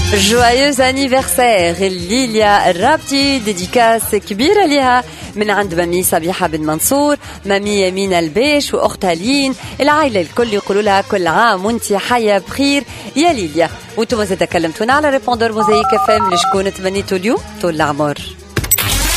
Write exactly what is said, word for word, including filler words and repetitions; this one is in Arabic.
جوايوز انيفرسير ليليا الرابطي، ديديكاس كبيرة لها من عند مامي صبيحة بن منصور، مامي يمين البيش واختها لين، العائلة الكل يقولوا لها كل عام وانتي حية بخير يا ليليا. وانتم زاد كلمتونا على ريبوندور موزايك اف ام لشكون تمنيتوا اليوم طول العمر.